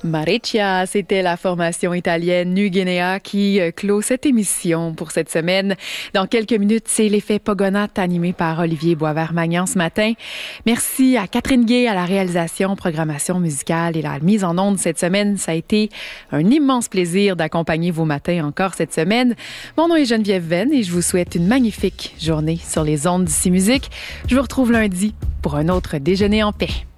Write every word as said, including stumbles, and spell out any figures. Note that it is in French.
Mareccia, c'était la formation italienne Nu Guinea qui clôt cette émission pour cette semaine. Dans quelques minutes, c'est l'effet Pogonat animé par Olivier Boisvert-Magnan ce matin. Merci à Catherine Gay à la réalisation, programmation musicale et la mise en onde cette semaine. Ça a été un immense plaisir d'accompagner vos matins encore cette semaine. Mon nom est Geneviève Venn et je vous souhaite une magnifique journée sur les ondes d'Ici Musique. Je vous retrouve lundi pour un autre déjeuner en paix.